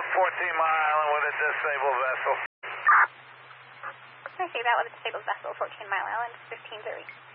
14 Mile Island with a disabled vessel. I see that with a disabled vessel, 14 Mile Island, 1530.